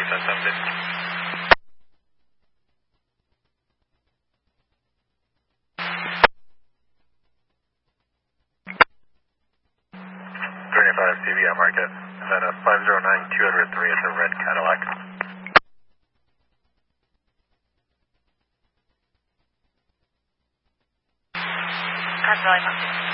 395 CVM market. And then a 509-203 is a red Cadillac. That's really fun.